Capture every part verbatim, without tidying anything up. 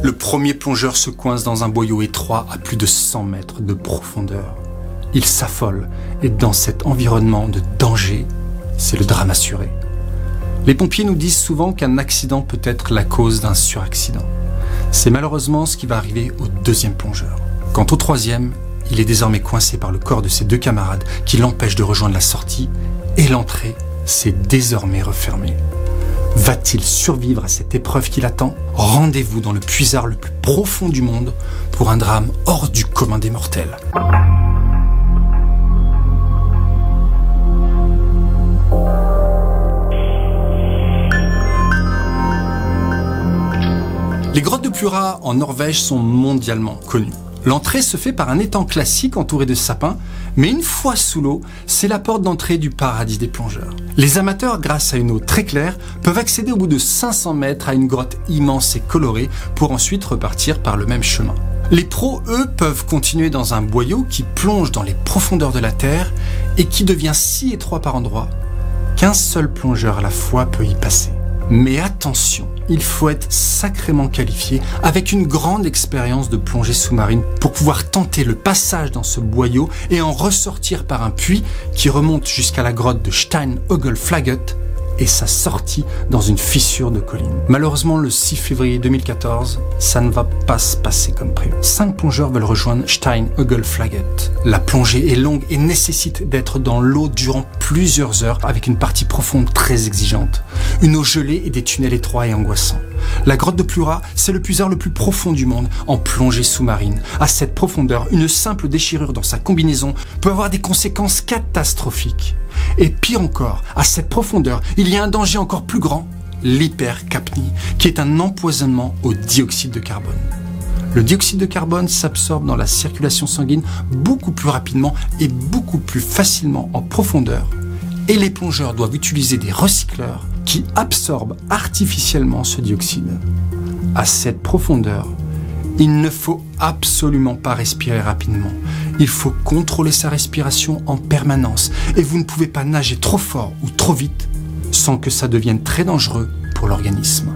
Le premier plongeur se coince dans un boyau étroit à plus de cent mètres de profondeur. Il s'affole et dans cet environnement de danger, c'est le drame assuré. Les pompiers nous disent souvent qu'un accident peut être la cause d'un suraccident. C'est malheureusement ce qui va arriver au deuxième plongeur. Quant au troisième, il est désormais coincé par le corps de ses deux camarades qui l'empêchent de rejoindre la sortie et l'entrée s'est désormais refermée. Va-t-il survivre à cette épreuve qui l'attend ? Rendez-vous dans le puisard le plus profond du monde pour un drame hors du commun des mortels. Les grottes de Plura en Norvège sont mondialement connues. L'entrée se fait par un étang classique entouré de sapins, mais une fois sous l'eau, c'est la porte d'entrée du paradis des plongeurs. Les amateurs, grâce à une eau très claire, peuvent accéder au bout de cinq cents mètres à une grotte immense et colorée pour ensuite repartir par le même chemin. Les pros, eux, peuvent continuer dans un boyau qui plonge dans les profondeurs de la terre et qui devient si étroit par endroits qu'un seul plongeur à la fois peut y passer. Mais attention, il faut être sacrément qualifié avec une grande expérience de plongée sous-marine pour pouvoir tenter le passage dans ce boyau et en ressortir par un puits qui remonte jusqu'à la grotte de Steinhögelflaget et sa sortie dans une fissure de colline. Malheureusement, le six février deux mille quatorze, ça ne va pas se passer comme prévu. Cinq plongeurs veulent rejoindre Steinhögelflaget. La plongée est longue et nécessite d'être dans l'eau durant plusieurs heures avec une partie profonde très exigeante. Une eau gelée et des tunnels étroits et angoissants. La grotte de Plura, c'est le puisard le plus profond du monde en plongée sous-marine. À cette profondeur, une simple déchirure dans sa combinaison peut avoir des conséquences catastrophiques. Et pire encore, à cette profondeur, il y a un danger encore plus grand, l'hypercapnie, qui est un empoisonnement au dioxyde de carbone. Le dioxyde de carbone s'absorbe dans la circulation sanguine beaucoup plus rapidement et beaucoup plus facilement en profondeur. Et les plongeurs doivent utiliser des recycleurs qui absorbent artificiellement ce dioxyde. À cette profondeur, il ne faut absolument pas respirer rapidement. Il faut contrôler sa respiration en permanence et vous ne pouvez pas nager trop fort ou trop vite sans que ça devienne très dangereux pour l'organisme.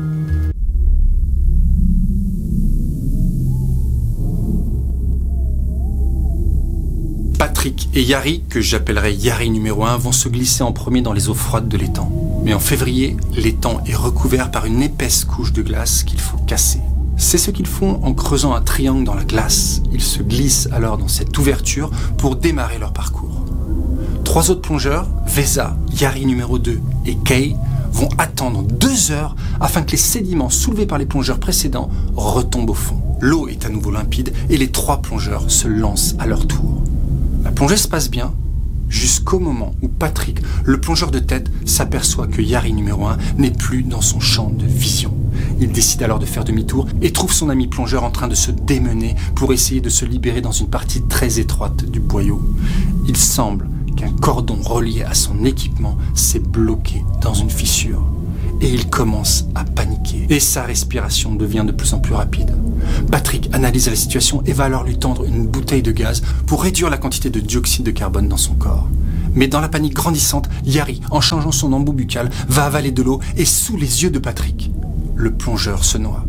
Patrick et Jari, que j'appellerai Jari numéro un, vont se glisser en premier dans les eaux froides de l'étang. Mais en février, l'étang est recouvert par une épaisse couche de glace qu'il faut casser. C'est ce qu'ils font en creusant un triangle dans la glace. Ils se glissent alors dans cette ouverture pour démarrer leur parcours. Trois autres plongeurs, Vesa, Jari numéro deux et Kay, vont attendre deux heures afin que les sédiments soulevés par les plongeurs précédents retombent au fond. L'eau est à nouveau limpide et les trois plongeurs se lancent à leur tour. La plongée se passe bien, jusqu'au moment où Patrick, le plongeur de tête, s'aperçoit que Jari numéro un n'est plus dans son champ de vision. Il décide alors de faire demi-tour et trouve son ami plongeur en train de se démener pour essayer de se libérer dans une partie très étroite du boyau. Il semble qu'un cordon relié à son équipement s'est bloqué dans une fissure. Et il commence à paniquer. Et sa respiration devient de plus en plus rapide. Patrick analyse la situation et va alors lui tendre une bouteille de gaz pour réduire la quantité de dioxyde de carbone dans son corps. Mais dans la panique grandissante, Jari, en changeant son embout buccal, va avaler de l'eau et sous les yeux de Patrick, le plongeur se noie.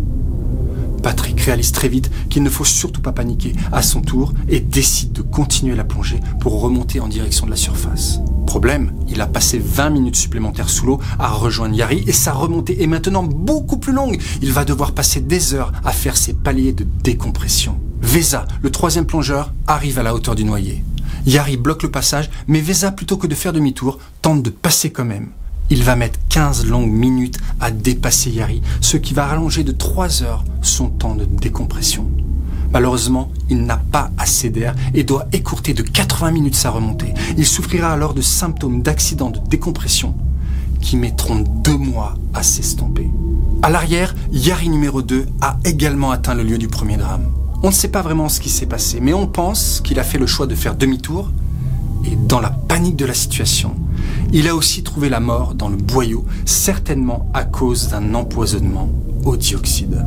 Patrick réalise très vite qu'il ne faut surtout pas paniquer à son tour et décide de continuer la plongée pour remonter en direction de la surface. Problème, il a passé vingt minutes supplémentaires sous l'eau à rejoindre Jari et sa remontée est maintenant beaucoup plus longue. Il va devoir passer des heures à faire ses paliers de décompression. Vesa, le troisième plongeur, arrive à la hauteur du noyer. Jari bloque le passage, mais Vesa, plutôt que de faire demi-tour, tente de passer quand même. Il va mettre quinze longues minutes à dépasser Jari, ce qui va rallonger de trois heures son temps de décompression. Malheureusement, il n'a pas assez d'air et doit écourter de quatre-vingts minutes sa remontée. Il souffrira alors de symptômes d'accident de décompression qui mettront deux mois à s'estomper. À l'arrière, Jari numéro deux a également atteint le lieu du premier drame. On ne sait pas vraiment ce qui s'est passé, mais on pense qu'il a fait le choix de faire demi-tour et dans la panique de la situation, il a aussi trouvé la mort dans le boyau, certainement à cause d'un empoisonnement au dioxyde.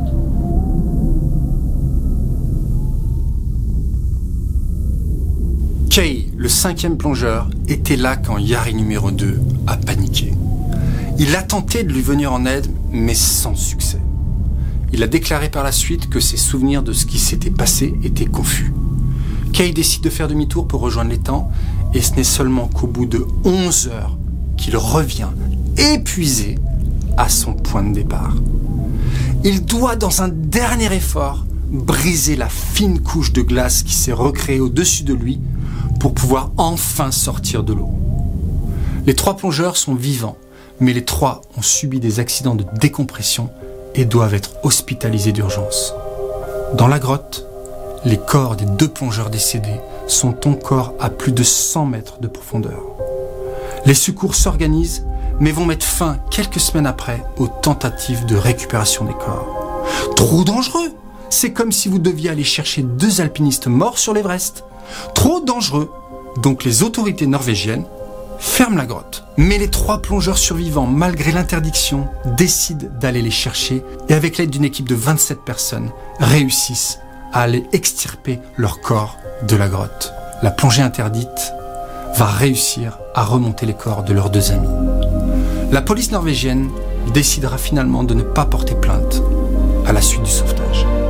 Kay, le cinquième plongeur, était là quand Jari numéro deux a paniqué. Il a tenté de lui venir en aide, mais sans succès. Il a déclaré par la suite que ses souvenirs de ce qui s'était passé étaient confus. Kay décide de faire demi-tour pour rejoindre l'étang et ce n'est seulement qu'au bout de onze heures qu'il revient, épuisé, à son point de départ. Il doit, dans un dernier effort, briser la fine couche de glace qui s'est recréée au-dessus de lui pour pouvoir enfin sortir de l'eau. Les trois plongeurs sont vivants, mais les trois ont subi des accidents de décompression et doivent être hospitalisés d'urgence. Dans la grotte, les corps des deux plongeurs décédés sont encore à plus de cent mètres de profondeur. Les secours s'organisent, mais vont mettre fin quelques semaines après aux tentatives de récupération des corps. Trop dangereux! C'est comme si vous deviez aller chercher deux alpinistes morts sur l'Everest. Trop dangereux! Donc les autorités norvégiennes ferment la grotte. Mais les trois plongeurs survivants, malgré l'interdiction, décident d'aller les chercher et avec l'aide d'une équipe de vingt-sept personnes, réussissent à aller extirper leur corps de la grotte. La plongée interdite va réussir à remonter les corps de leurs deux amis. La police norvégienne décidera finalement de ne pas porter plainte à la suite du sauvetage.